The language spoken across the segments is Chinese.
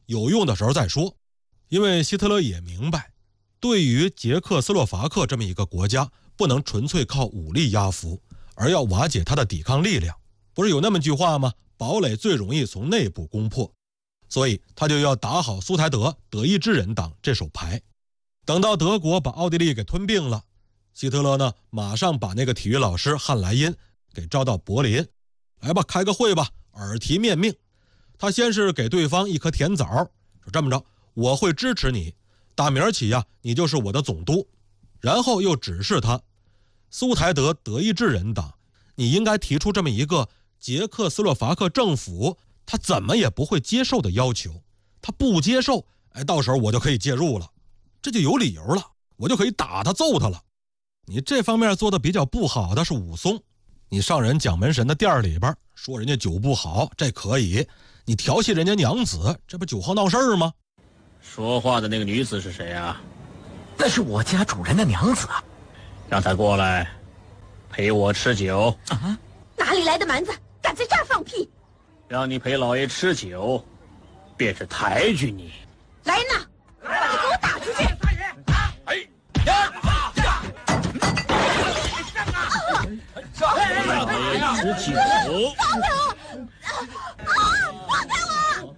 有用的时候再说。因为希特勒也明白，对于捷克斯洛伐克这么一个国家，不能纯粹靠武力压服，而要瓦解他的抵抗力量。不是有那么句话吗？堡垒最容易从内部攻破。所以他就要打好苏台德德意志人党这手牌。等到德国把奥地利给吞并了，希特勒呢马上把那个体育老师汉莱因给招到柏林，来吧，开个会吧，耳提面命。他先是给对方一颗甜枣，说这么着，我会支持你，打明儿起呀，你就是我的总督。然后又指示他，苏台德德意志人党，你应该提出这么一个捷克斯洛伐克政府他怎么也不会接受的要求。他不接受，到时候我就可以介入了，这就有理由了，我就可以打他揍他了。你这方面做的比较不好的是武松，你上人蒋门神的店里边说人家酒不好，这可以，你调戏人家娘子，这不酒后闹事儿吗？ 说话的那个女子是谁啊？ 那是我家主人的娘子啊。 让她过来陪我吃酒。 啊，哪里来的蛮子，敢在这儿放屁？ 让你陪老爷吃酒，便是抬举你。 来人呐，把他给我打出去！ 让老爷吃酒。 放开我！放开我！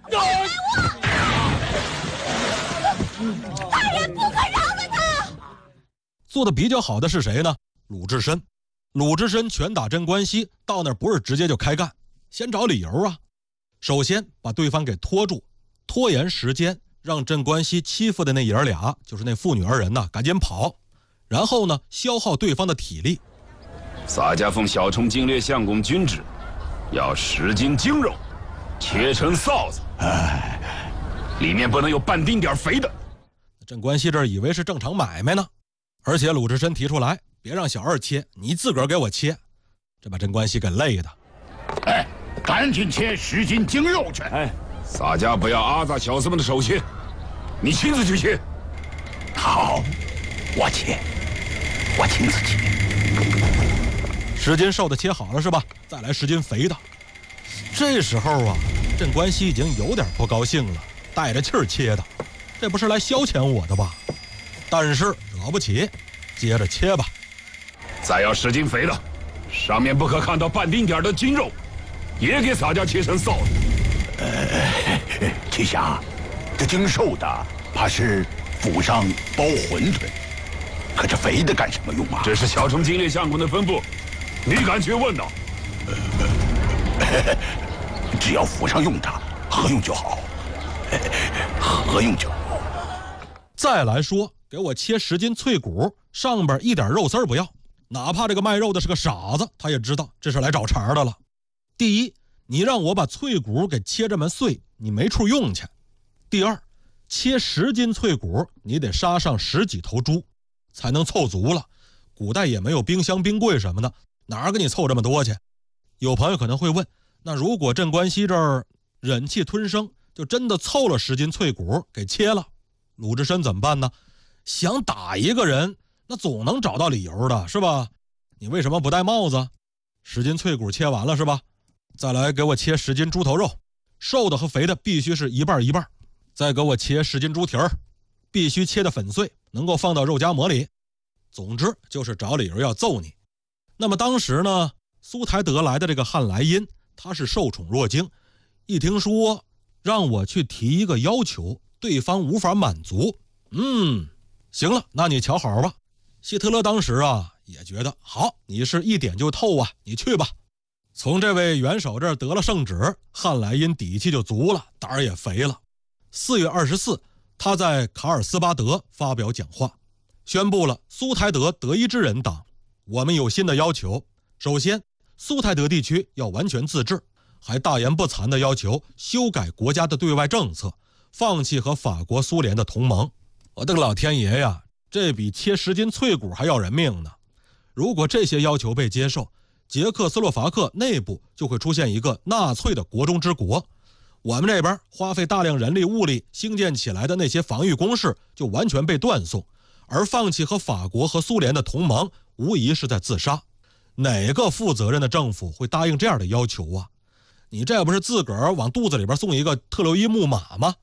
大人不可饶了他！ 做的比较好的是谁呢？鲁智深。鲁智深拳打镇关西，到那儿不是直接就开干，先找理由啊。首先把对方给拖住，拖延时间，让镇关西欺负的那爷儿俩，就是那妇女二人呢，赶紧跑。然后呢，消耗对方的体力。 洒家奉小虫经略相公君旨，要10斤精肉，切成臊子，里面不能有半丁点肥的。 镇关西这儿以为是正常买卖呢，而且鲁智深提出来，别让小二切，你自个儿给我切，这把镇关西给累的。 赶紧切10斤精肉去！ 洒家不要阿杂小子们的手切，你亲自去切。 好，我切，我亲自切。 10斤瘦的切好了是吧？再来10斤肥的。这时候啊，镇关西已经有点不高兴了，带着气儿切的，这不是来消遣我的吧？但是惹不起，接着切吧。 再要10斤肥的，上面不可看到半丁点的筋肉，也给洒家切成臊子。 七侠，这精瘦的怕是府上包馄饨，可这肥的干什么用啊？ 这是小虫经略相公的吩咐，你敢去问呐？ 只要府上用它，合用就好，合用就好。 再来说，给我切10斤脆骨，上边一点肉丝儿不要，哪怕这个卖肉的是个傻子，他也知道这是来找茬的了。第一，你让我把脆骨给切这么碎，你没处用去。第二，切10斤脆骨，你得杀上10几头猪才能凑足了。古代也没有冰箱冰柜什么的，哪儿给你凑这么多去？有朋友可能会问，那如果镇关西这儿忍气吞声，就真的凑了10斤脆骨给切了，鲁智深怎么办呢？想打一个人，那总能找到理由的，是吧？你为什么不戴帽子？10斤脆骨切完了是吧？再来给我切10斤猪头肉，瘦的和肥的必须是一半一半。再给我切10斤猪蹄儿，必须切得粉碎，能够放到肉夹馍里。总之就是找理由要揍你。那么当时呢，苏台德来的这个汉莱因，他是受宠若惊，一听说让我去提一个要求，对方无法满足，行了，那你瞧好吧。希特勒当时啊也觉得好，你是一点就透啊，你去吧。从这位元首这儿得了圣旨，汉莱因底气就足了，胆儿也肥了。4月24，他在卡尔斯巴德发表讲话，宣布了苏台德德意志人党，我们有新的要求。首先，苏台德地区要完全自治，还大言不惭地要求修改国家的对外政策，放弃和法国苏联的同盟。我的个老天爷呀，这比切10斤脆骨还要人命呢。如果这些要求被接受，捷克斯洛伐克内部就会出现一个纳粹的国中之国，我们这边花费大量人力物力兴建起来的那些防御工事就完全被断送，而放弃和法国和苏联的同盟无疑是在自杀。哪个负责任的政府会答应这样的要求啊？你这不是自个儿往肚子里边送一个特洛伊木马吗？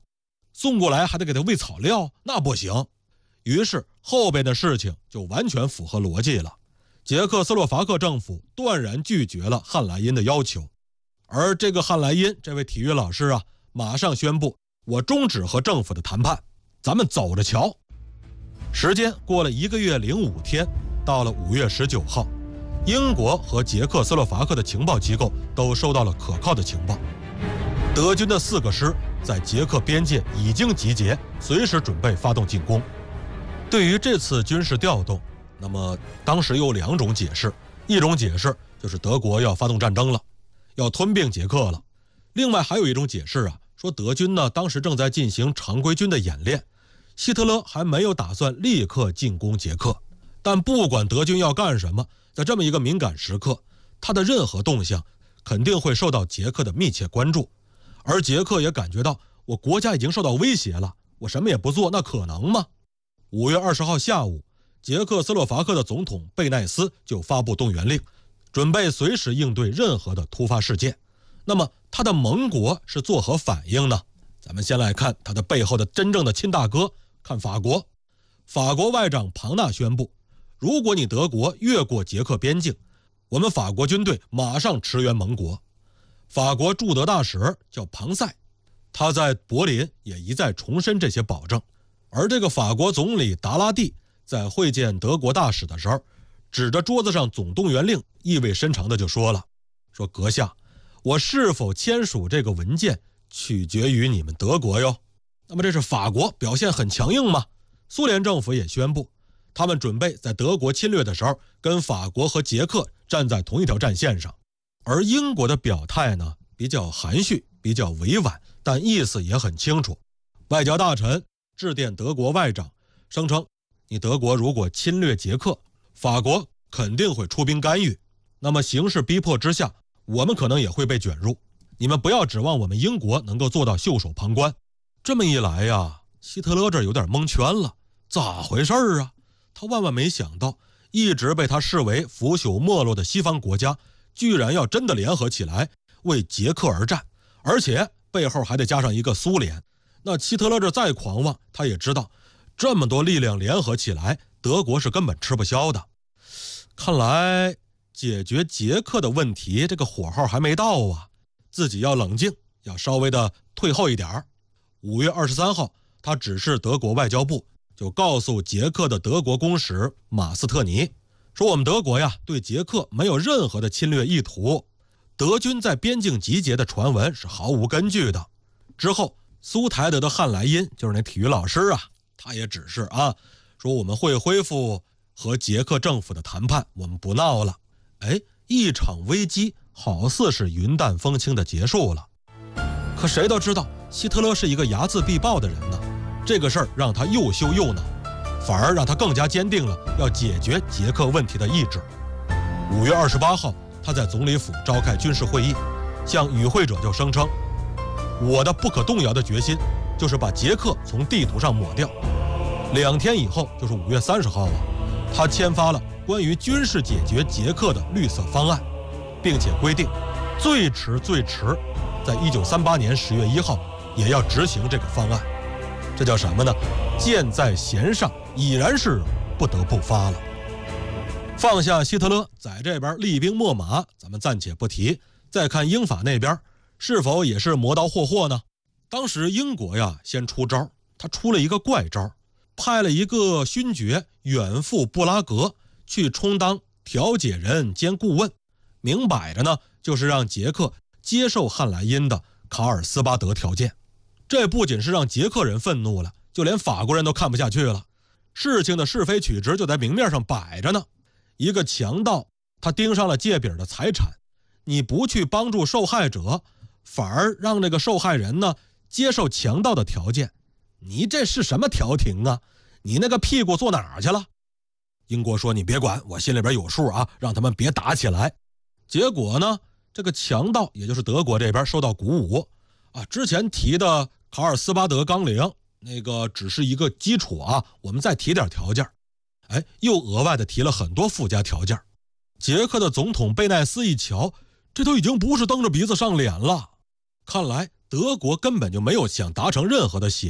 送过来还得给他喂草料，那不行。于是后边的事情就完全符合逻辑了。捷克斯洛伐克政府断然拒绝了汉莱因的要求，而这个汉莱因这位体育老师啊，马上宣布我终止和政府的谈判，咱们走着瞧。时间过了1个月05天，到了5月19号，英国和捷克斯洛伐克的情报机构都收到了可靠的情报，德军的4个师在捷克边界已经集结，随时准备发动进攻。对于这次军事调动，那么当时有2种解释，一种解释就是德国要发动战争了，要吞并捷克了。另外还有一种解释啊，说德军呢当时正在进行常规军的演练，希特勒还没有打算立刻进攻捷克。但不管德军要干什么，在这么一个敏感时刻，他的任何动向肯定会受到捷克的密切关注，而捷克也感觉到我国家已经受到威胁了，我什么也不做，那可能吗？5月20号下午，捷克斯洛伐克的总统贝奈斯就发布动员令，准备随时应对任何的突发事件。那么他的盟国是作何反应呢？咱们先来看他的背后的真正的亲大哥，看法国。法国外长庞纳宣布，如果你德国越过捷克边境，我们法国军队马上驰援盟国。法国驻德大使叫庞塞，他在柏林也一再重申这些保证。而这个法国总理达拉蒂在会见德国大使的时候，指着桌子上总动员令，意味深长的就说了，说阁下，我是否签署这个文件取决于你们德国哟。那么这是法国表现很强硬吗？苏联政府也宣布，他们准备在德国侵略的时候跟法国和捷克站在同一条战线上。而英国的表态呢，比较含蓄，比较委婉，但意思也很清楚。外交大臣致电德国外长，声称你德国如果侵略捷克，法国肯定会出兵干预，那么形势逼迫之下，我们可能也会被卷入，你们不要指望我们英国能够做到袖手旁观。这么一来呀，希特勒这有点蒙圈了，咋回事啊？他万万没想到，一直被他视为腐朽没落的西方国家，居然要真的联合起来为捷克而战，而且背后还得加上一个苏联。那希特勒这再狂妄，他也知道这么多力量联合起来，德国是根本吃不消的。看来解决捷克的问题，这个火候还没到啊，自己要冷静，要稍微的退后一点。5月23号，他指示德国外交部就告诉捷克的德国公使马斯特尼，说我们德国呀对捷克没有任何的侵略意图，德军在边境集结的传闻是毫无根据的。之后苏台德的汉莱因，就是那体育老师啊，他也指示啊，说我们会恢复和捷克政府的谈判，我们不闹了。一场危机好似是云淡风轻的结束了。可谁都知道希特勒是一个睚眦必报的人呢，这个事儿让他又羞又恼，反而让他更加坚定了要解决捷克问题的意志。5月28号，他在总理府召开军事会议，向与会者就声称，我的不可动摇的决心就是把捷克从地图上抹掉。2天以后，就是5月30号啊，他签发了关于军事解决捷克的绿色方案，并且规定最迟在1938年10月1号也要执行这个方案。这叫什么呢？箭在弦上，已然是不得不发了。放下希特勒在这边厉兵秣马，咱们暂且不提，再看英法那边是否也是磨刀霍霍呢？当时英国呀先出招，他出了一个怪招，派了一个勋爵远赴布拉格去充当调解人兼顾问，明摆着呢就是让捷克接受汉莱因的卡尔斯巴德条件。这不仅是让捷克人愤怒了，就连法国人都看不下去了。事情的是非曲直就在明面上摆着呢。一个强盗，他盯上了借饼的财产，你不去帮助受害者，反而让这个受害人呢接受强盗的条件，你这是什么调停啊？你那个屁股坐哪儿去了？英国说你别管，我心里边有数啊，让他们别打起来。结果呢，这个强盗也就是德国这边受到鼓舞啊，之前提的卡尔斯巴德纲领那个只是一个基础啊，我们再提点条件，又额外的提了很多附加条件。捷克的总统贝奈斯一瞧，这都已经不是蹬着鼻子上脸了，看来德国根本就没有想达成任何的协